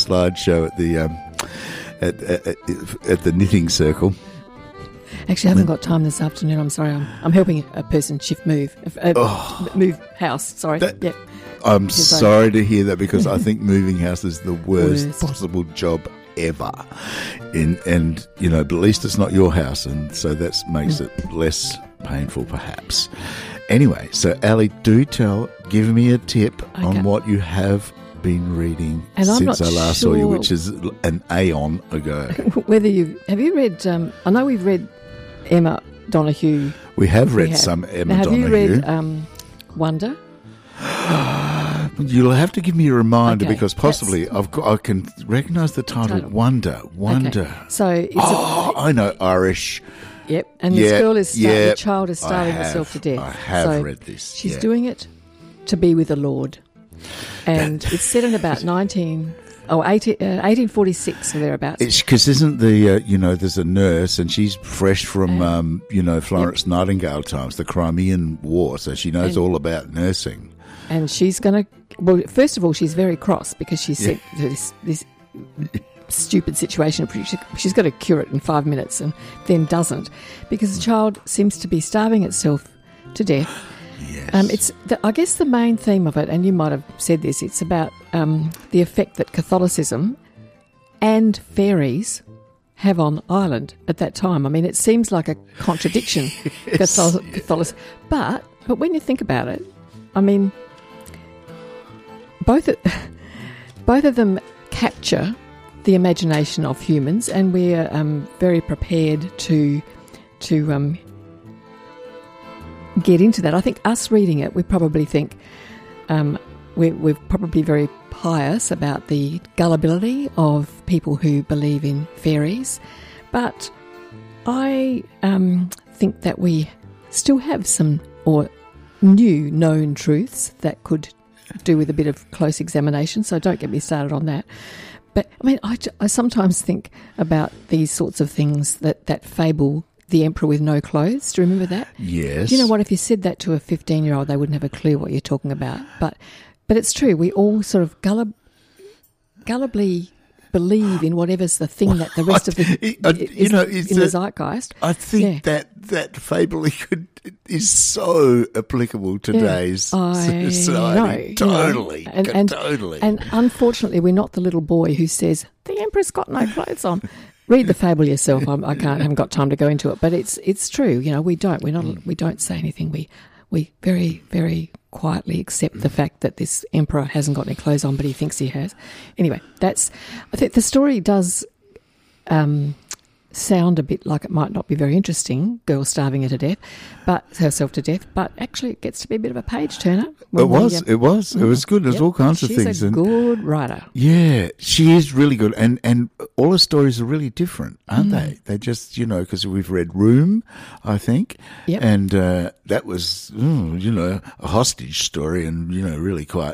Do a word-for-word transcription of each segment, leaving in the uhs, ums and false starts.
slideshow at the um, at, at, at the knitting circle. Actually, I haven't got time this afternoon. I'm sorry. I'm, I'm helping a person shift move, uh, Oh. move house. Sorry. That- Yep. I'm Because sorry I, to hear that because I think moving house is the worst, Worst. possible job ever. In, and, you know, but at least it's not your house, and so that makes it less painful, perhaps. Anyway, so Ali, do tell, give me a tip Okay. on what you have been reading And I'm since not I last saw you, sure- which is an aeon ago. Whether you have you read? Um, I know we've read Emma Donoghue. We have read We have. some Emma Now, have Donoghue. you read um, Wonder? You'll have to give me a reminder Okay, because possibly I've got, I can recognise the title. Title. Wonder, Wonder. Okay. So it's Oh, I know Irish. a, yep, and Yeah, this girl is star- yeah, the child is I starving have. herself to death. I have So read this. She's yeah. doing it to be with the Lord, and it's set in about nineteen oh eighteen, uh, eighteen forty-six or thereabouts. It's because isn't the uh, you know there's a nurse and she's fresh from Uh, um, you know Florence Nightingale times, the Crimean War, so she knows And- all about nursing. And she's going to, well, first of all, she's very cross because she's sent to this, this stupid situation. She's got to cure it in five minutes and then doesn't because the child seems to be starving itself to death. Yes. Um, it's, the, I guess, the main theme of it, and you might have said this, it's about um, the effect that Catholicism and fairies have on Ireland at that time. I mean, it seems like a contradiction, Yes. Catholic, Catholic, but but when you think about it, I mean, both of, both of them capture the imagination of humans, and we're um, very prepared to to um, get into that. I think us reading it, we probably think um, we're, we're probably very pious about the gullibility of people who believe in fairies, but I um, think that we still have some or new known truths that could do with a bit of close examination, so don't get me started on that. But, I mean, I, j- I sometimes think about these sorts of things, that, that fable, The Emperor with No Clothes. Do you remember that? Yes. Do you know what? If you said that to a fifteen-year-old, they wouldn't have a clue what you're talking about. But but it's true. We all sort of gullib- gullibly believe in whatever's the thing that the rest of the I- I- is you know, it's in the a- zeitgeist. I think Yeah. that that fable could, is so applicable to today's I society. know, you know. Totally, And, and, totally. and unfortunately, we're not the little boy who says, the Emperor's got no clothes on. Read the fable yourself. I'm, I can't, haven't got time to go into it, but it's it's true. You know, we don't we're not we don't say anything. We we very very quietly accept the fact that this emperor hasn't got any clothes on, but he thinks he has. Anyway, that's I think the story does um, sound a bit like it might not be very interesting. Girl starving her to death, but herself to death. But actually, it gets to be a bit of a page turner. it was, it was, it was good. There's Yep. all kinds of She's things. a and good writer. yeah, she is really good, and and all the stories are really different, aren't Mm. they? They just, you know, because we've read Room, I think, Yep. and uh, that was, mm, you know, a hostage story, and you know, really quite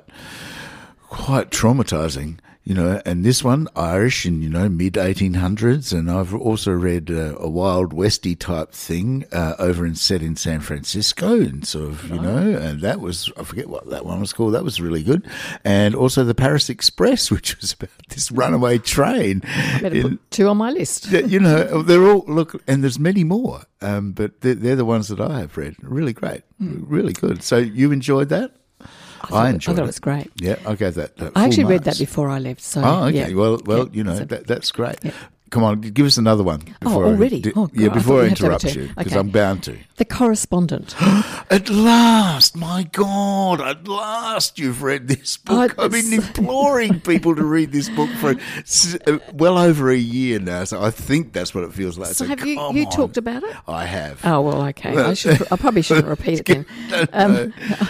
quite traumatizing. You know, and this one, Irish in, you know, mid eighteen hundreds. And I've also read uh, a Wild Westy type thing uh, over and set in San Francisco and sort of, you know, and that was, I forget what that one was called. That was really good. And also the Paris Express, which was about this runaway train. Better in- put two on my list. that, you know, they're all, look, and there's many more, um, but they're, they're the ones that I have read. Really great. Really good. So you enjoyed that? I, thought, I I enjoyed thought it. it was great. Yeah, I gave that. that I full actually read that marks. before I left. So Oh, okay. yeah. Well, well, Yeah. you know, So- that, that's great. Yeah. Come on, give us another one. Before Oh, I already? di- Oh, yeah, God, I before thought I, you had to have a interrupt turn. you, because Okay. I'm bound to. The Correspondent. At last, my God, at last you've read this book. Oh, I've been it's- imploring people to read this book for s- uh, well over a year now, so I think that's what it feels like. So So have you come you on. talked about it? I have. Oh well, okay. I should. I probably shouldn't repeat it then. No, Um, no.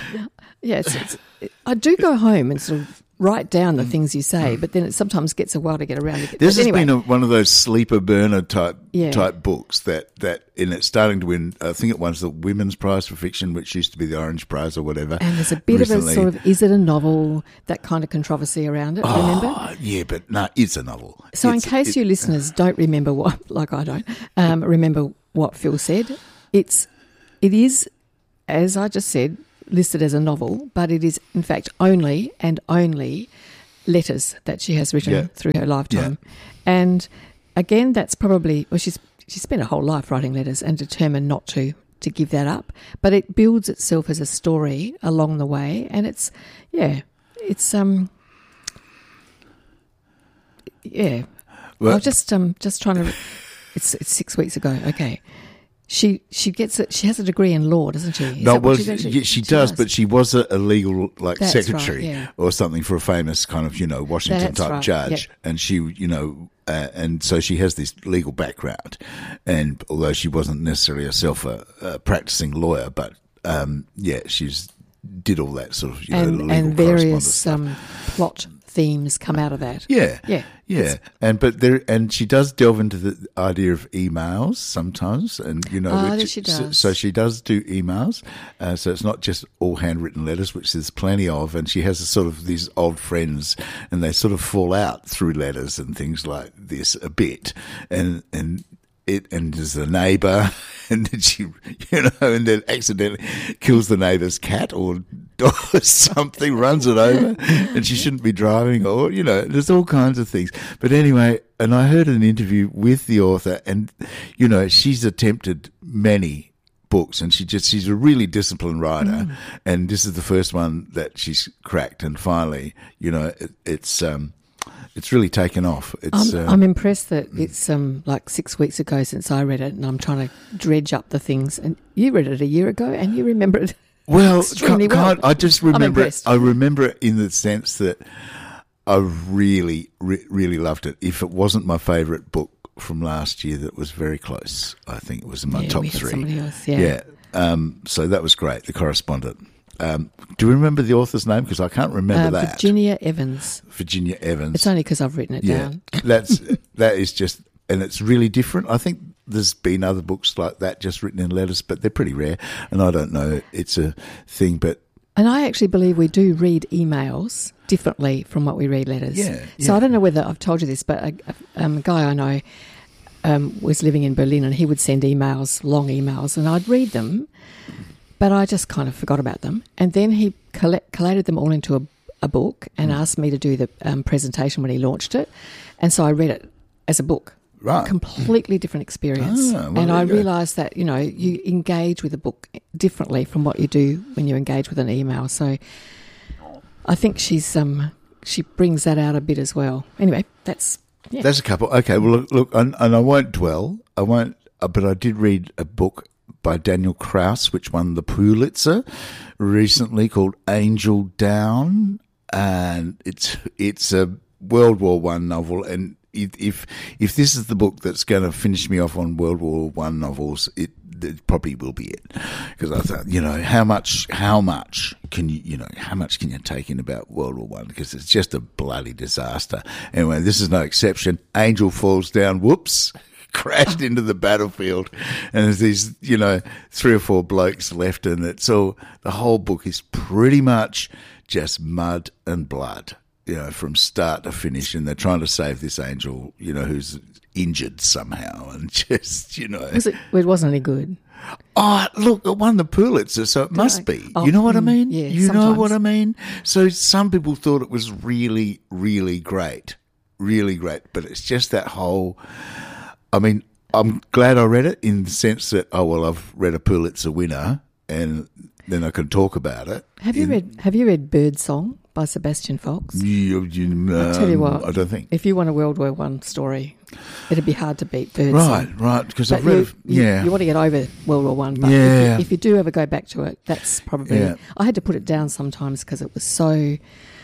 Yes, it's, it, I do go home and sort of write down the things you say, but then it sometimes gets a while to get around to it. This But has anyway, been a, one of those sleeper burner type Yeah. type books that, that and it's starting to win. I think it won the Women's Prize for Fiction, which used to be the Orange Prize or whatever. and there's a bit recently. of a sort of, is it a novel, that kind of controversy around it, remember? Oh, yeah, but no, it's a novel. So in It's- case it- you listeners don't remember what, like I don't, um, remember what Phil said, it's, it is, as I just said, listed as a novel, but it is in fact only and only letters that she has written Yeah. through her lifetime. Yeah. And again, that's probably, well, she's she spent her whole life writing letters and determined not to, to give that up. But it builds itself as a story along the way. And it's, yeah, it's, um, yeah. Well, I was just, um, just trying to, it's, it's six weeks ago, okay. She she gets it. She has a degree in law, doesn't she? Is no, that what well, she's actually- she, she does, but she was a, a legal like That's right, secretary yeah. or something for a famous kind of you know Washington That's type right, judge, yep. and she you know uh, and so she has this legal background, and although she wasn't necessarily herself a, a practicing lawyer, but um, yeah, she's did all that sort of you know and, legal and correspondence various stuff. um, plot themes come out of that. Yeah, Yeah. yeah, and but there, and she does delve into the idea of emails sometimes, and you know, Oh, which, that she so, does. so she does do emails. Uh, so it's not just all handwritten letters, which there's plenty of, and she has a sort of these old friends, and they sort of fall out through letters and things like this a bit, and and. It and there's a neighbour, and then she, you know, and then accidentally kills the neighbour's cat or, or something, runs it over, and she shouldn't be driving, or you know, there's all kinds of things. But anyway, and I heard an interview with the author, and you know, she's attempted many books, and she just she's a really disciplined writer, mm. and this is the first one that she's cracked, and finally, you know, it, it's um. It's really taken off. It's, I'm, uh, I'm impressed that it's um, like six weeks ago since I read it, and I'm trying to dredge up the things. And you read it a year ago, and you remember it well. extremely Can't, well. can't, I just remember it. impressed. I remember it in the sense that I really, re- really loved it. If it wasn't my favourite book from last year, that was very close. I think it was in my Yeah, top we had three. somebody else, yeah. yeah. Um, so that was great. The Correspondent. Um, do you remember the author's name? Because I can't remember Uh, that. Virginia Evans. Virginia Evans. It's only because I've written it yeah, down. that's that is just, and it's really different. I think there's been other books like that just written in letters, but they're pretty rare. And I don't know, it's a thing, but And I actually believe we do read emails differently from what we read letters. Yeah, So yeah. I don't know whether I've told you this, but a, a um, guy I know um, was living in Berlin, and he would send emails, long emails, and I'd read them, but I just kind of forgot about them. And then he collect, collated them all into a, a book and Mm. asked me to do the um, presentation when he launched it. And so I read it as a book. Right. Completely different experience. Ah, well, and there I you go. realised that, you know, you engage with a book differently from what you do when you engage with an email. So I think she's um she brings that out a bit as well. Anyway, that's yeah. There's a couple. Okay, well, look, look and, and I won't dwell. I won't, uh, but I did read a book by Daniel Krauss, which won the Pulitzer recently, called Angel Down, and it's it's a World War One novel. And it, if if this is the book that's going to finish me off on World War One novels, it, it probably will be it. Because I thought, you know, how much how much can you you know how much can you take in about World War One? Because it's just a bloody disaster. Anyway, this is no exception. Angel falls down. Whoops. Crashed into the battlefield, and there's these, you know, three or four blokes left, and it's all, the whole book is pretty much just mud and blood, you know, from start to finish, and they're trying to save this angel, you know, who's injured somehow, and just, you know. Was it, it wasn't any good. Oh, look, it won the Pulitzer, so it must I? be. Oh, you know what I mm, mean? yeah, you know sometimes. what I mean? So some people thought it was really, really great, really great, but it's just that whole... I mean, I'm glad I read it in the sense that, oh, well, I've read a Pulitzer winner and then I can talk about it. Have you in, read Have you read Birdsong by Sebastian Faulks? You, you, um, I'll tell you what. I don't think. If you want a World War One story, it'd be hard to beat Birdsong. Right, right, because But I've read you, it. you, Yeah. you want to get over World War One, but Yeah. if, you, if you do ever go back to it, that's probably. Yeah. I had to put it down sometimes because it was so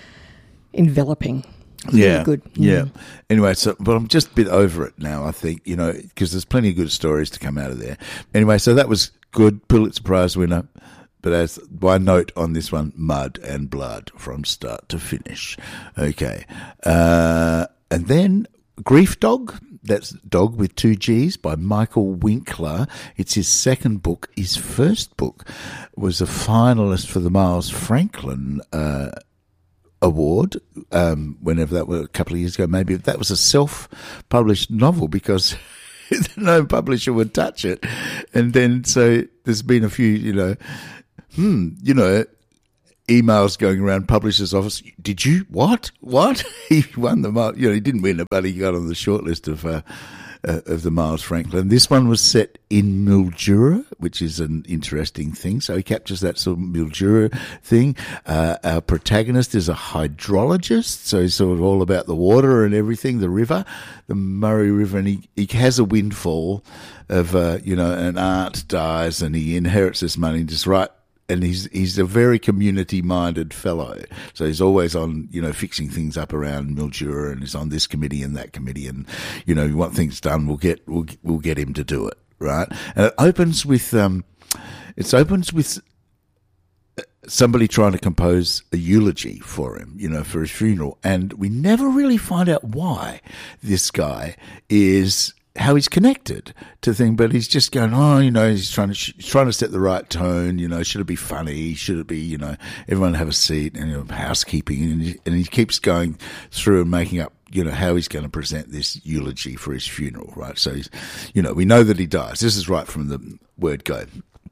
enveloping. It was Yeah, really good. yeah. Mm. Anyway, so but I'm just a bit over it now. I think, you know, because there's plenty of good stories to come out of there. Anyway, so that was good, Pulitzer Prize winner. But as my note on this one, mud and blood from start to finish. Okay, uh, and then Grief Dog. That's Dog with two G's by Michael Winkler. It's his second book. His first book was a finalist for the Miles Franklin uh award, um, whenever that was, a couple of years ago, maybe. That was a self-published novel because no publisher would touch it. And then, so there's been a few, you know, hmm, you know, emails going around publisher's office. Did you what what? He won the Miles. You know, he didn't win it, but he got on the short list of uh, uh, of the Miles Franklin. This one was set in Mildura, which is an interesting thing. So he captures that sort of Mildura thing. Uh, our protagonist is a hydrologist, so he's sort of all about the water and everything, the river, the Murray River, and he, he has a windfall of, uh, you know, an aunt dies and he inherits this money just right. And he's he's a very community-minded fellow. So he's always on, you know, fixing things up around Mildura, and he's on this committee and that committee. And, you know, we want things done, we'll get we'll we'll get him to do it, right? And it opens with um, it opens with somebody trying to compose a eulogy for him, you know, for his funeral, and we never really find out why this guy is. How he's connected to thing, but he's just going, oh, you know, he's trying to he's trying to set the right tone. You know, should it be funny? Should it be, you know, everyone have a seat and, you know, housekeeping, and he, and he keeps going through and making up, you know, how he's going to present this eulogy for his funeral, right? So he's, you know, we know that he dies. This is right from the word go.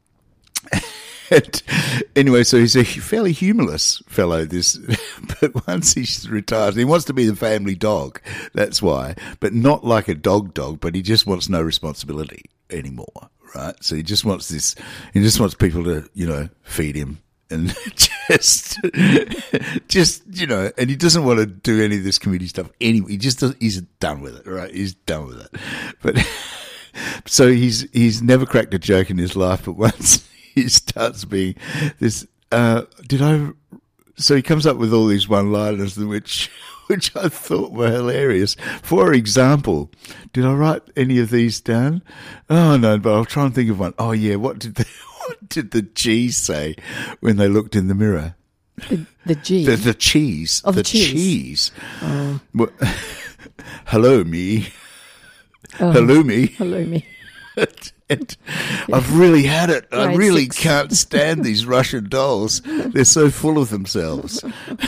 And anyway, so he's a fairly humorless fellow, this, but once he retires, he wants to be the family dog, that's why, but not like a dog dog, but he just wants no responsibility anymore, right? So he just wants this, he just wants people to, you know, feed him and just, just, you know, and he doesn't want to do any of this community stuff anyway. He just does, he's done with it, right? He's done with it. But, so he's, he's never cracked a joke in his life, but once, he starts being this, uh, did I, so he comes up with all these one-liners which, which I thought were hilarious. For example, did I write any of these down? Oh no, but I'll try and think of one. Oh yeah, what did the, what did the G say when they looked in the mirror? The, the G? The, the cheese. Oh, the, the cheese. cheese. Oh. Well, hello me. Oh, hello me. Hello me. And I've really had it. I Grade really six. can't stand these Russian dolls. They're so full of themselves.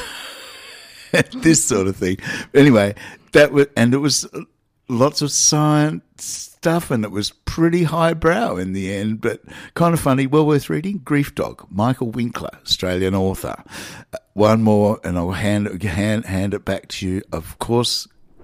This sort of thing. Anyway, that was, and it was lots of science stuff, and it was pretty highbrow in the end, but kind of funny, well worth reading. Grief Dog, Michael Winkler, Australian author. Uh, one more, and I'll hand, hand, hand it back to you. Of course,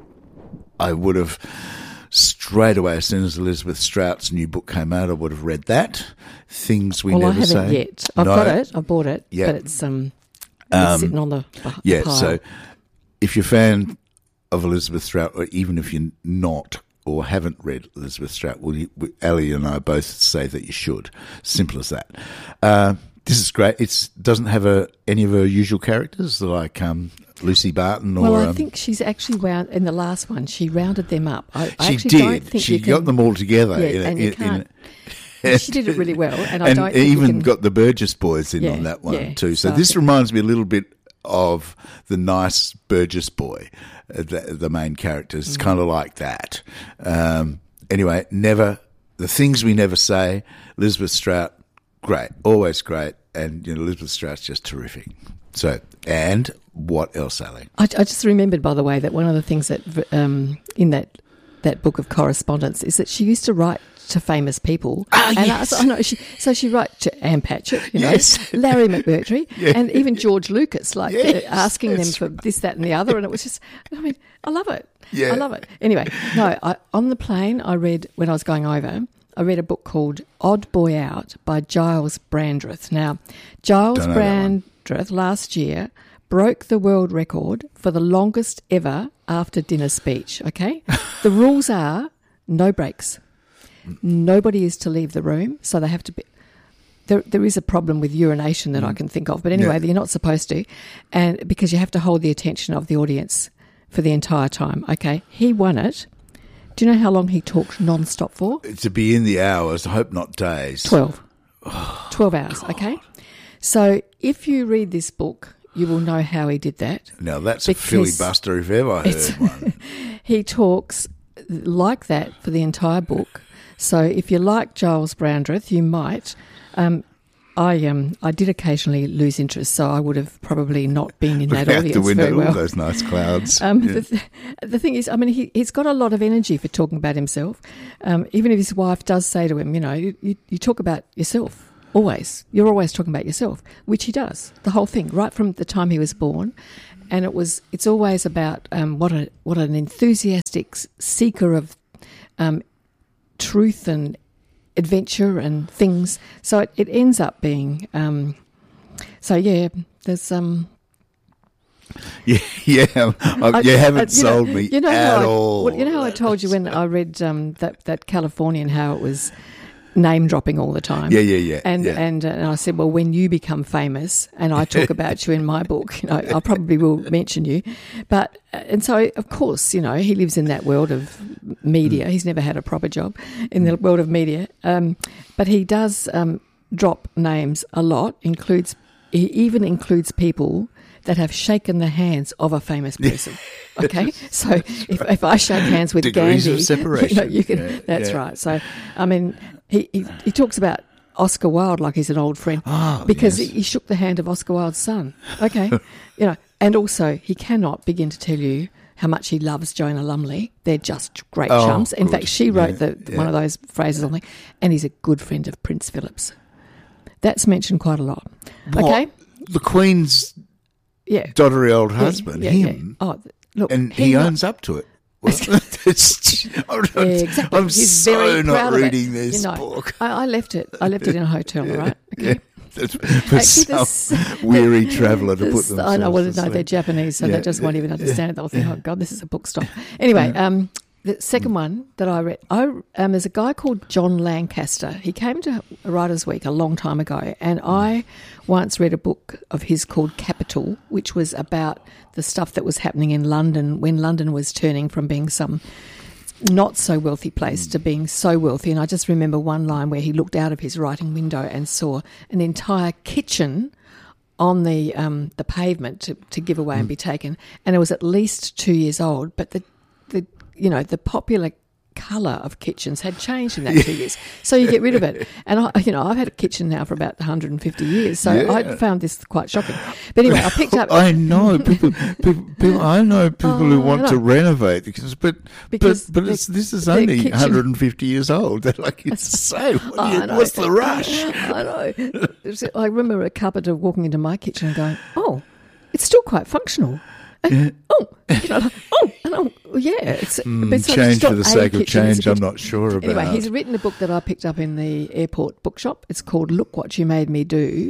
I would have... Straight away, as soon as Elizabeth Strout's new book came out, I would have read that. Things We well, Never I haven't Say. yet. I've no. got it. I bought it. Yeah. But it's um, it's Um, sitting on the, the Yeah, pile. so if you're a fan of Elizabeth Strout, or even if you're not or haven't read Elizabeth Strout, well, you, we, Ali and I both say that you should. Simple as that. Uh, this is great. It doesn't have a, any of her usual characters like um, Lucy Barton or... Well, I um, think she's actually wound in the last one. She rounded them up. I, I she actually did. don't think She you can, got them all together. Yeah, in a, and you in, can't. In a, She did it really well, and I and don't think you even can, got the Burgess boys in Yeah, on that one yeah. too. So So I this think- reminds me a little bit of the nice Burgess boy, uh, the, the main character. It's Mm. kind of like that. Um, anyway, never the things we never say. Elizabeth Strout, great, always great, and you know, Elizabeth Strout's just terrific. So, and what else, Ali? I, I just remembered, by the way, that one of the things that um, in that that book of correspondence is that she used to write to famous people. Ah, and yes. I, I know she, so she wrote to Anne Patchett, you know, Yes. Larry McMurtry, Yeah. and even George Lucas, like Yes, uh, asking them that's for this, that, and the other. And it was just, I mean, I love it. Yeah. I love it. Anyway, no, I, on the plane, I read when I was going over. I read a book called Odd Boy Out by Giles Brandreth. Now, Giles Don't know that one. Brandreth last year broke the world record for the longest ever after dinner speech, okay? The rules are no breaks. Nobody is to leave the room, so they have to be... There, there is a problem with urination that I can think of, but anyway, Yeah. you're not supposed to, and because you have to hold the attention of the audience for the entire time, okay? He won it. Do you know how long he talked non-stop for? To be in the hours, I hope not days. Twelve. Twelve hours, okay? So if you read this book, you will know how he did that. Now that's a Because filibuster if ever I it's- heard one. He talks like that for the entire book. So if you like Giles Brandreth, you might. Um, I um I did occasionally lose interest, so I would have probably not been in that Out audience the window, very well. all those nice clouds. Um, Yeah. the, th- the thing is, I mean, he, he's got a lot of energy for talking about himself. Um, even if his wife does say to him, you know, you, you, you talk about yourself always. You're always talking about yourself, which he does, the whole thing, right from the time he was born. And it was, it's always about um, what a what an enthusiastic seeker of um, truth and adventure and things. So it, it ends up being, um, so yeah, there's... Um, Yeah, yeah. I, you haven't I, you sold know, me you know at how I, all. Well, you know how I told you when I read um, that that Californian, how it was name dropping all the time. Yeah, yeah, yeah. And yeah. and, uh, and I said, well, when you become famous, and I talk about you in my book, you know, I probably will mention you. But uh, and so of course, you know, he lives in that world of media. Mm. He's never had a proper job in the world of media, um, but he does um, drop names a lot. Includes he even includes people that have shaken the hands of a famous person. Okay, so if, if I shake hands with Degrees Gandhi, of separation. You know, you can. Yeah, that's yeah. right. So I mean, he, he he talks about Oscar Wilde like he's an old friend oh, because yes. he, he shook the hand of Oscar Wilde's son. Okay, you know, and also he cannot begin to tell you how much he loves Joanna Lumley. They're just great oh, chums. In good. fact, she wrote yeah, the yeah. one of those phrases on there, and he's a good friend of Prince Philip's. That's mentioned quite a lot. What? Okay, The Queen's yeah. dottery old Yeah, husband, yeah, him, yeah. Oh, look, and he he not- owns up to it. Well, it's, I'm, Yeah, exactly. I'm He's so very not proud of it. reading this You know, book. I, I left it. I left it in a hotel. All right. Okay. Yeah. That's for Actually, some this- weary traveller to put This- themselves I know. Well, to no, sleep. they're Japanese, so Yeah, they just won't even yeah, understand it. They'll think, "Oh God, this is a book stop." Anyway, um, the second one that I read, I um, there's a guy called John Lancaster. He came to Writers' Week a long time ago, and I once read a book of his called Capital, which was about the stuff that was happening in London when London was turning from being some not so wealthy place to being so wealthy. And I just remember one line where he looked out of his writing window and saw an entire kitchen on the um, the pavement to, to give away and be taken, and it was at least two years old. But the the you know the popular colour of kitchens had changed in that two years, so you get rid of it. And I, you know, I've had a kitchen now for about one hundred fifty years, so Yeah. I found this quite shocking. But anyway, I picked up. I know people, people, people. I know people Oh, who I want know. to renovate because, but Because but but the- it's, this is the only kitchen- one hundred fifty years old. They're like, it's the same. What Oh, do you- I know. what's the rush? I know. So I remember a carpenter walking into my kitchen and going, "Oh, it's still quite functional." And, Yeah. Oh, you know, like, oh, and oh, well, yeah. It's Mm, but so it's change not for the a sake of kitchen, it's a change. I'm kitchen. not sure about. Anyway, he's written a book that I picked up in the airport bookshop. It's called "Look What You Made Me Do,"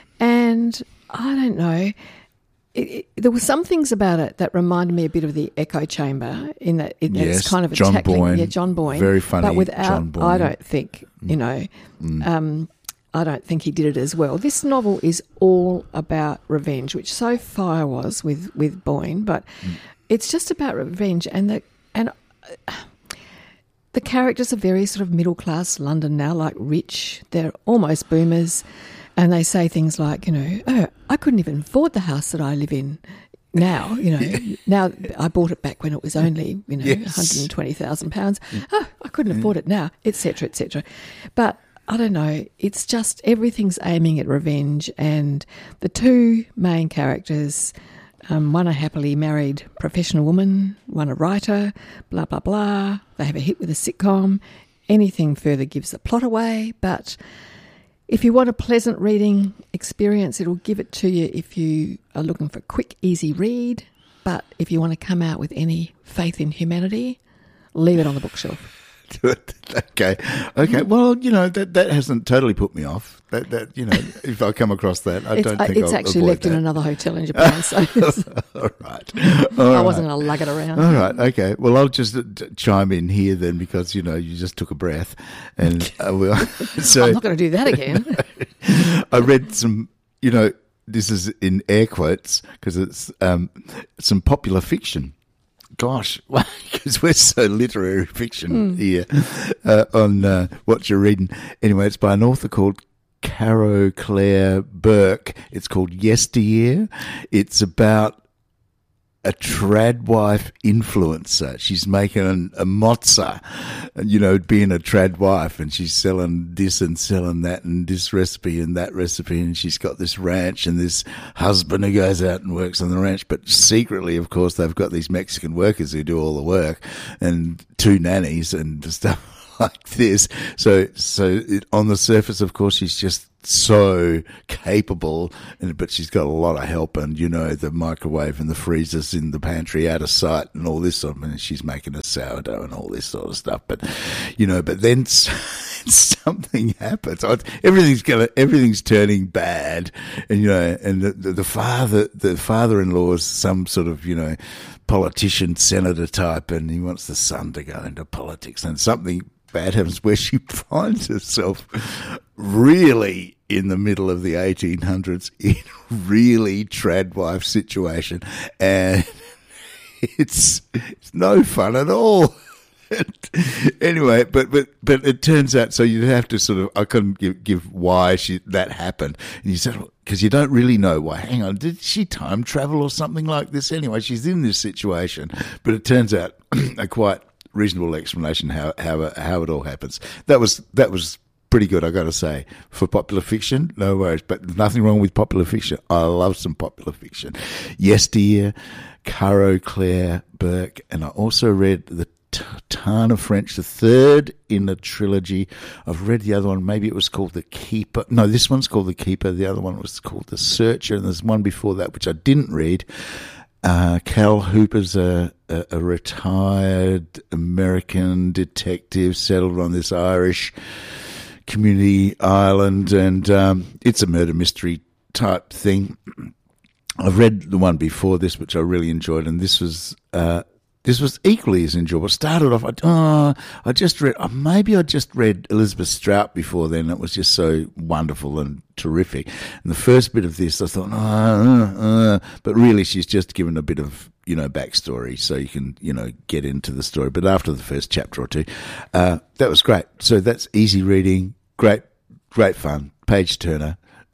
and I don't know. It, it, there were some things about it that reminded me a bit of the Echo Chamber in that it, Yes, it's kind of a John tackling, Boyne. yeah, John Boyne, Very funny, but without, John Boyne. I don't think you know, um, I don't think he did it as well. This novel is all about revenge, which so far was with with Boyne, but it's just about revenge, and the and. Uh, the characters are very sort of middle class London now, like rich. They're almost boomers. And they say things like, you know, oh, I couldn't even afford the house that I live in now. You know, now I bought it back when it was only, you know, Yes. one hundred twenty thousand pounds. Oh, I couldn't afford it now, et cetera, et cetera. But I don't know. It's just everything's aiming at revenge. And the two main characters, um, one a happily married professional woman, one a writer, blah, blah, blah. They have a hit with a sitcom. Anything further gives the plot away. But if you want a pleasant reading experience, it'll give it to you if you are looking for a quick, easy read. But if you want to come out with any faith in humanity, leave it on the bookshelf. Okay, okay. Well, you know that that hasn't totally put me off. That that you know, if I come across that, I It's, don't uh, think it's I'll actually avoid left that. in another hotel in Japan, so it's- All right. All I right. wasn't going to lug it around. All right. Okay. Well, I'll just uh, t- chime in here then because you know you just took a breath, and uh, well, so I'm not going to do that again. I read some. You know, this is in air quotes because it's um, some popular fiction. Gosh, because we're so literary fiction Mm. here uh, on uh, what you're reading. Anyway, it's by an author called Caro Claire Burke. It's called Yesteryear. It's about a tradwife influencer. She's making a mozza, you know, being a tradwife, and she's selling this and selling that and this recipe and that recipe, and she's got this ranch and this husband who goes out and works on the ranch, but secretly, of course, they've got these Mexican workers who do all the work and two nannies and stuff like this. So, so it, on the surface, of course, she's just so capable, and but she's got a lot of help, and you know, the microwave and the freezers in the pantry out of sight and all this sort of, and she's making a sourdough and all this sort of stuff. But you know, but then something happens. Everything's gonna, everything's turning bad, and you know, and the, the, the father, the father-in-law is some sort of, you know, politician, senator type, and he wants the son to go into politics, and something bad happens where she finds herself really in the middle of the eighteen hundreds in a really trad wife situation, and it's it's no fun at all. Anyway, but but but it turns out, so you have to sort of, I couldn't give, give why she that happened, and you said, because you don't really know why. Hang on, did she time travel or something like this? Anyway, she's in this situation, but it turns out a quite reasonable explanation how how how it all happens. That was that was pretty good, I got to say, for popular fiction. No worries, but nothing wrong with popular fiction. I love some popular fiction. Yesteryear, Caro Claire Burke, and I also read the Tana French, the third in the trilogy. I've read the other one. Maybe it was called The Keeper. No, this one's called The Keeper. The other one was called The Searcher, and there's one before that which I didn't read. Uh, Cal Hooper's a, a, a retired American detective settled on this Irish community island, and um, it's a murder mystery type thing. I've read the one before this, which I really enjoyed, and this was uh, this was equally as enjoyable. Started off, I, oh, I just read, oh, maybe I just read Elizabeth Strout before then. It was just so wonderful and terrific. And the first bit of this, I thought, oh, uh, uh, but really she's just given a bit of, you know, backstory so you can, you know, get into the story. But after the first chapter or two, uh, that was great. So that's easy reading, great, great fun, page turner,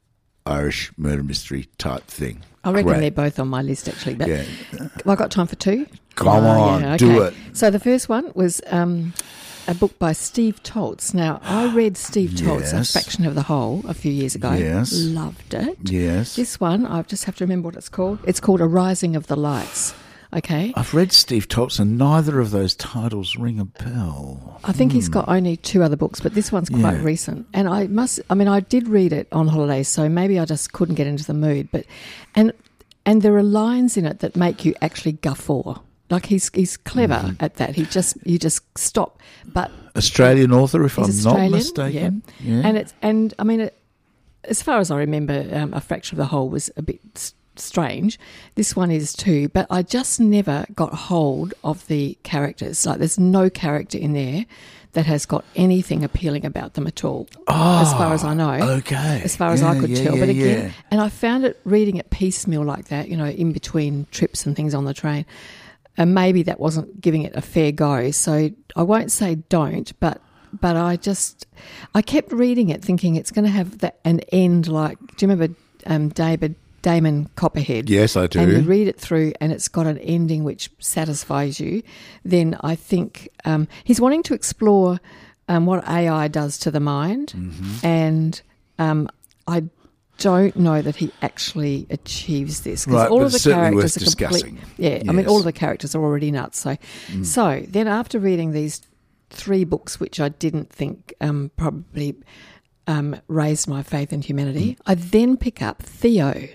Irish murder mystery type thing. I reckon Great. They're both on my list, actually. But Yeah. have I got time for two? Come Oh, on, yeah, do okay. it. So the first one was um, a book by Steve Toltz. Now, I read Steve Toltz, A Yes. Fraction of the Whole, a few years ago. Yes. Loved it. Yes. This one, I just have to remember what it's called. It's called A Rising of the Lights. Okay. I've read Steve Toltz, and neither of those titles ring a bell. I think he's got only two other books, but this one's quite Yeah. recent. And I must, I mean, I did read it on holidays, so maybe I just couldn't get into the mood. But, and and there are lines in it that make you actually guffaw. Like he's he's clever Mm-hmm. at that. He just you just stop. But Australian author, if I'm he's not Australian, mistaken. yeah. And it's and I mean, it, as far as I remember, um, A Fraction of the Whole was a bit s- strange. This one is too, but I just never got hold of the characters. Like, there's no character in there that has got anything appealing about them at all, Oh, as far as I know. Okay. As far as Yeah, I could yeah, tell. yeah, But again, yeah. and I found it reading it piecemeal like that, you know, in between trips and things on the train. And maybe that wasn't giving it a fair go. So I won't say don't, but but I just, I kept reading it thinking it's going to have that, an end like, do you remember um, David Damon Copperhead? Yes, I do. And you read it through and it's got an ending which satisfies you. Then I think um, he's wanting to explore um, what A I does to the mind. Mm-hmm. And um, I don't know that he actually achieves this, because Right, all but of the it's certainly characters worth are complete. discussing. Yeah, I mean, Yes. all of the characters are already nuts. So, Mm. so then after reading these three books, which I didn't think um, probably um, raised my faith in humanity, I then pick up Theo.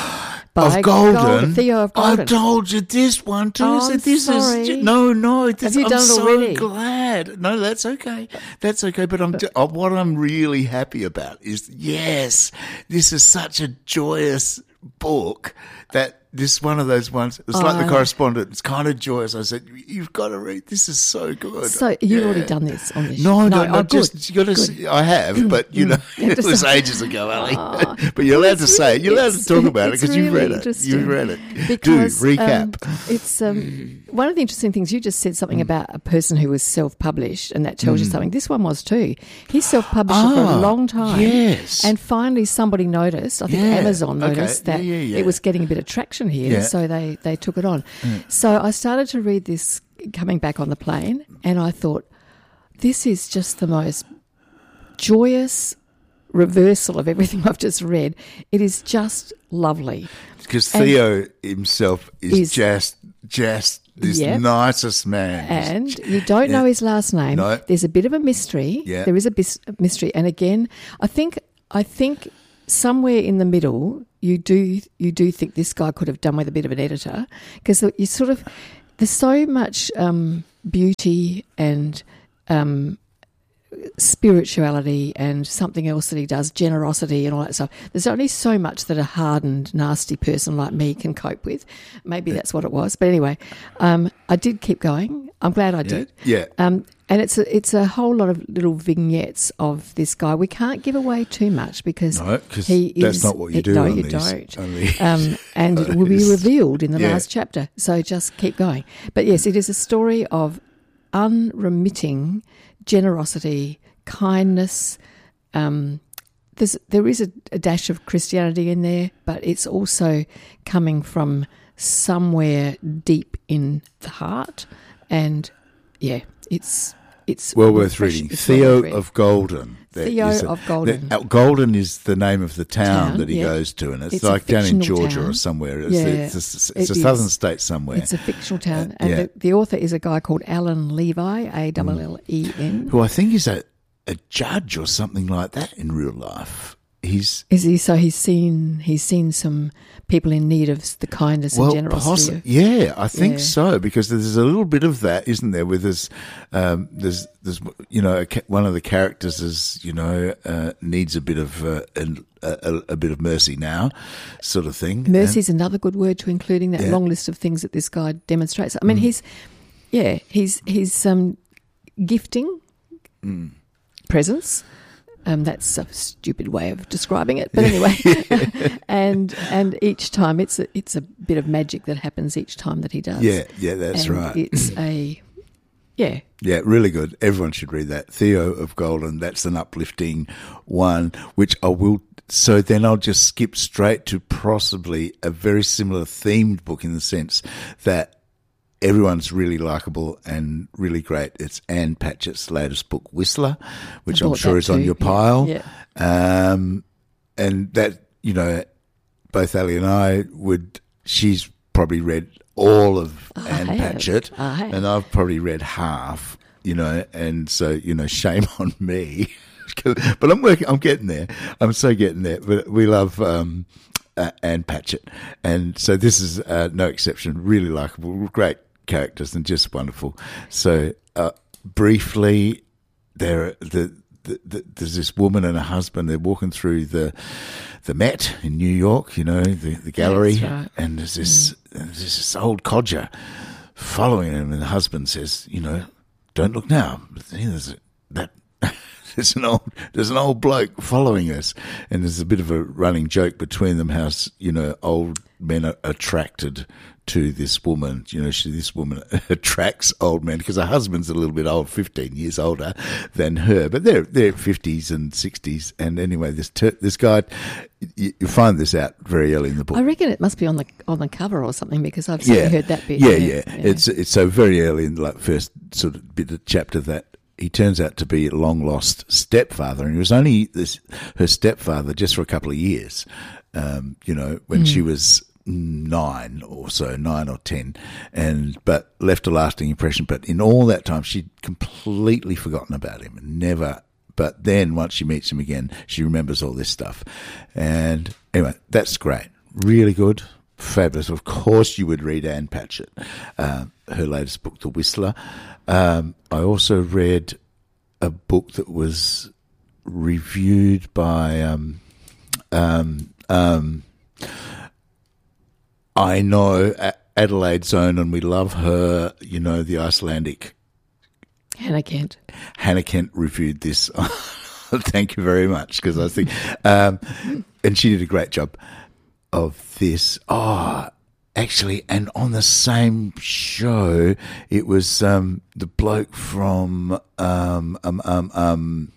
by Of Golden, Gold- Theo of Golden. I told you this one too. Oh, so I'm this sorry. is no, no. This, you I'm done it so already? glad. No, that's okay. That's okay. But I'm uh, what I'm really happy about is yes, this is such a joyous book that. This is one of those ones. It's like Oh. the correspondent. It's kind of joyous. I said, "You've got to read. This is so good." So you've Yeah. already done this on this No, show? no, no. oh, just good. you got to. Good. See, I have, but you know, Yeah, it just- was ages ago, Ali. Oh. But you're allowed to It's say really- it. You're allowed to it's- talk about it it's because you've really read it. interesting. You've read it. Because, Do recap. Um, it's um, one of the interesting things. You just said something Mm. about a person who was self-published, and that tells you something. This one was too. He's self-published for Ah, a long time. yes. And finally, somebody noticed. I think Yeah, Amazon okay. noticed that Yeah, yeah, yeah. it was getting a bit of traction here, Yeah. so they they took it on. So I started to read this coming back on the plane, and I thought, this is just the most joyous reversal of everything I've just read. It is just lovely. Because and- Theo himself is, is- just just this Yep. nicest man. And you don't know Yeah. his last name. No. There's a bit of a mystery. Yeah. There is a bis- mystery. And again, I think I think somewhere in the middle, you do you do think this guy could have done with a bit of an editor, because you sort of there's so much um, beauty and um, spirituality and something else that he does, generosity and all that stuff. There's only so much that a hardened, nasty person like me can cope with. Maybe that's what it was. But anyway, um, I did keep going. I'm glad I did. Yeah. Um, and it's a, it's a whole lot of little vignettes of this guy. We can't give away too much because No, 'cause he that's is, not what you it- do No, on you these- don't. on these Um, and it will be shows. revealed in the Yeah. last chapter. So just keep going. But yes, it is a story of unremitting generosity, kindness. Um, there's there is a, a dash of Christianity in there, but it's also coming from somewhere deep in the heart. And yeah, it's it's Well worth refresh- reading. it's well Theo worth reading. of Golden. That Theo is a- of Golden. that- uh, Golden is the name of the town, Town, that he yeah. goes to, and it's, It's a like down in fictional Georgia town. or somewhere. It's, Yeah, it's, a, it's it a southern is. state somewhere. It's a fictional town, Uh, and yeah. the, the author is a guy called Alan Levi, A L L E N. Who I think is a, a judge or something like that in real life. He's Is he? So he's seen he's seen some people in need of the kindness well, and generosity. possi- yeah, I think Yeah. so, because there's a little bit of that, isn't there? With this, um, there's, there's, you know, a ca- one of the characters is, you know, uh, needs a bit of uh, an, a, a bit of mercy now, sort of thing. Mercy is another good word to include in that Yeah. long list of things that this guy demonstrates. I mean, he's yeah, he's he's um, gifting presence. Um, that's a stupid way of describing it, but anyway. and and each time it's a, it's a bit of magic that happens each time that he does. Yeah, yeah, that's And right. It's a yeah. Yeah, really good. Everyone should read that. Theo of Golden, that's an uplifting one, which I will. So then I'll just skip straight to possibly a very similar themed book in the sense that everyone's really likable and really great. It's Anne Patchett's latest book, Whistler, which I I'm bought sure that is on too, your yeah, pile. yeah. Um, and that, you know, both Ali and I would, she's probably read all of I Anne have. Patchett, I have. and I've probably read half, you know, and so, you know, shame on me. But I'm working, I'm getting there. I'm so getting there. But we love um, uh, Anne Patchett. And so this is uh, no exception. Really likable, great characters and just wonderful. So uh, briefly, there the, the, the, there's this woman and a husband. They're walking through the the Met in New York, you know, the, the gallery. That's right. And there's this, there's this old codger following him. And the husband says, you know, don't look now. But there's that... There's an old, there's an old bloke following us, and there's a bit of a running joke between them how, you know, old men are attracted to this woman. You know, she, this woman attracts old men because her husband's a little bit old, fifteen years older than her, but they're they're fifties and sixties. And anyway, this ter- this guy, you, you find this out very early in the book. I reckon it must be on the on the cover or something because I've certainly heard that bit. Yeah, yeah, It's it's so very early in the like first sort of bit of chapter that he turns out to be a long lost stepfather, and he was only this her stepfather just for a couple of years. Um, you know, when she was nine or so, nine or ten, and but left a lasting impression. But in all that time, she'd completely forgotten about him, and never. But then once she meets him again, she remembers all this stuff. And anyway, that's great, really good. Fabulous. Of course you would read Anne Patchett, uh, her latest book, The Whistler. Um, I also read a book that was reviewed by um, um, um, I know Adelaide's own, and we love her, you know, the Icelandic. Hannah Kent. Hannah Kent reviewed this. Thank you very much, because I think, um, and she did a great job of this. Oh, actually, and on the same show, it was um, the bloke from um, um, um, um,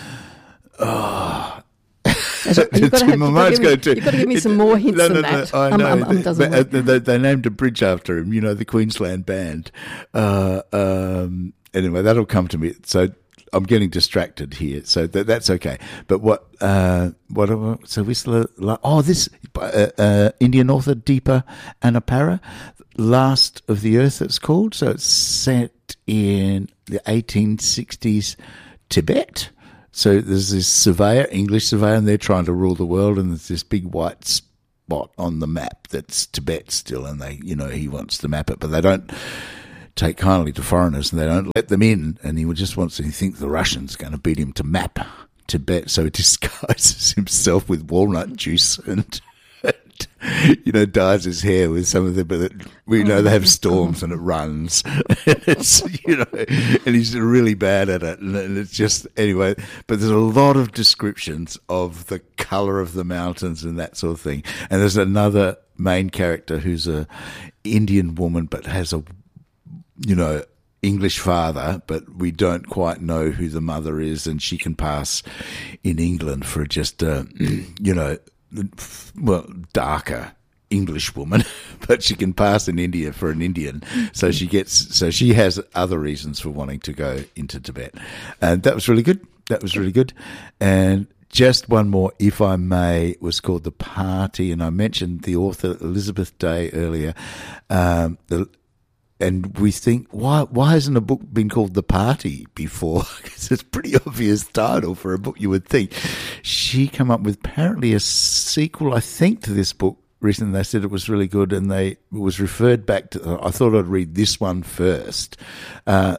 oh. You've got to, have, My you've got mind's to, going give, to- me, you've got to give me some more hints No, than no, that. no, I Um, know. um, um, doesn't But, work. uh, they, they named a bridge after him, you know, the Queensland band. Uh, um, anyway, that'll come to me. So I'm getting distracted here, so that, that's okay. But what, uh, what, so we still, oh, this, uh, uh, Indian author Deepa Anapara, Last of the Earth it's called. So it's set in the eighteen sixties Tibet. So there's this surveyor, English surveyor, and they're trying to rule the world, and there's this big white spot on the map that's Tibet still, and they, you know, he wants to map it, but they don't take kindly to foreigners, and they don't let them in, and he just wants to, he thinks the Russians are going to beat him to map Tibet, so he disguises himself with walnut juice and, you know, dyes his hair with some of the, but we know they have storms and it runs. It's, you know, and he's really bad at it. And it's just, anyway, but there's a lot of descriptions of the colour of the mountains and that sort of thing. And there's another main character who's a Indian woman, but has a, you know, English father, but we don't quite know who the mother is. And she can pass in England for just, a, you know, well, darker English woman, but she can pass in India for an Indian. So she gets, so she has other reasons for wanting to go into Tibet. And that was really good. That was really good. And just one more, if I may, was called The Party. And I mentioned the author Elizabeth Day earlier. Um, the, And we think, why why hasn't a book been called The Party before? Because it's a pretty obvious title for a book, you would think. She came up with apparently a sequel, I think, to this book recently. They said it was really good, and they it was referred back to, I thought I'd read this one first. Uh,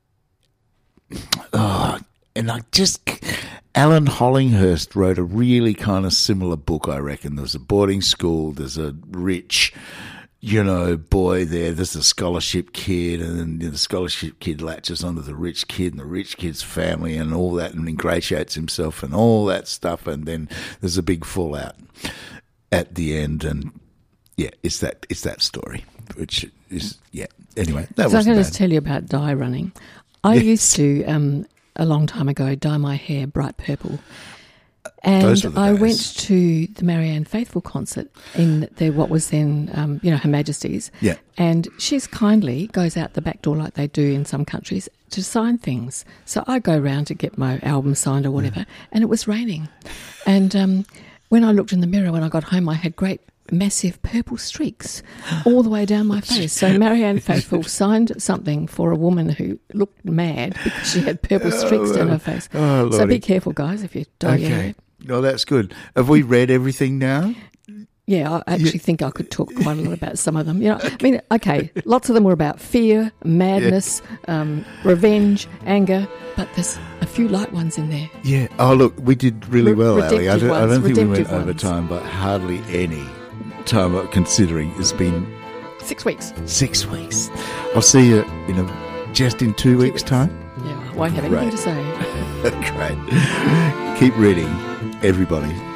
oh, and I just, Alan Hollinghurst wrote a really kind of similar book, I reckon. There's a boarding school, there's a rich, you know, boy there, there's a scholarship kid, and then the scholarship kid latches onto the rich kid and the rich kid's family and all that, and ingratiates himself and all that stuff, and then there's a big fallout at the end, and yeah, it's that it's that story, which is, yeah, anyway, that so was I'm going bad. to just tell you about dye running. I Yes. used to, um, a long time ago, dye my hair bright purple. And Those were the I days. went to the Marianne Faithfull concert in the, what was then, um, you know, Her Majesty's. Yeah. And she's kindly goes out the back door like they do in some countries to sign things. So I go round to get my album signed or whatever, Yeah. and it was raining. And um, when I looked in the mirror when I got home, I had great massive purple streaks all the way down my face. So Marianne Faithfull signed something for a woman who looked mad because she had purple streaks down her face. Oh, so Lordy. be careful, guys, if you dye your hair. Okay. No, that's good. Have we read everything now? Yeah, I actually think I could talk quite a lot about some of them. You know, I mean, okay, lots of them were about fear, madness, um, revenge, anger, but there's a few light ones in there. Yeah. Oh, look, we did really Re- well, Ali. I redemptive don't, I ones, don't think we went redemptive over ones. time, but hardly any time, uh, considering it's been Six weeks. six weeks. I'll see you in a, just in two weeks' weeks. time. Yeah, I won't have anything Right. to say. Great. Keep reading, everybody.